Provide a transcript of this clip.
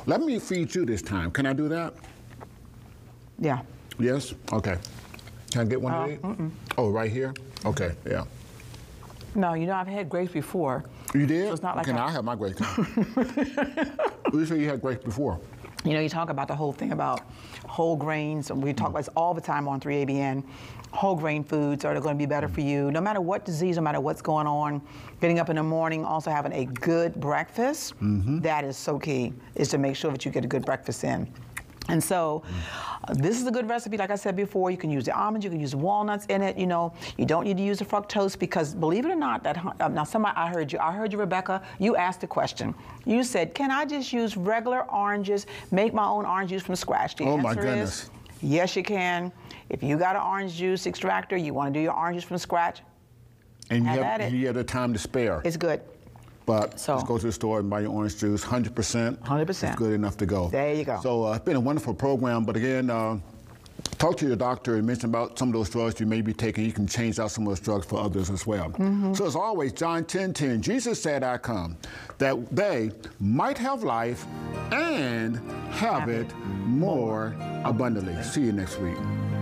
Let me feed you this time. Can I do that? Yeah. Yes? Okay. Can I get one of these? Oh, right here? Okay, yeah. No, you know, I've had grapes before. You did? So it's not like I have my grapes now. You say you had grapes before? You know, you talk about the whole thing about whole grains, and we talk about this all the time on 3ABN. Whole grain foods are going to be better for you, no matter what disease, no matter what's going on. Getting up in the morning, also having a good breakfast, that is so key, is to make sure that you get a good breakfast in. And so, this is a good recipe. Like I said before, you can use the almonds, you can use walnuts in it. You know, you don't need to use the fructose because, believe it or not, that now somebody, I heard you, Rebecca. You asked the question. You said, "Can I just use regular oranges, make my own orange juice from scratch?" The Oh answer my goodness! Is, yes, you can. If you got an orange juice extractor, you want to do your oranges from scratch. And you have the time to spare. It's good. But just go to the store and buy your orange juice, 100%. 100%. It's good enough to go. There you go. So it's been a wonderful program, but again, talk to your doctor and mention about some of those drugs you may be taking. You can change out some of those drugs for others as well. So as always, John 10:10, Jesus said, "I come, that they might have life and have it more abundantly." See you next week.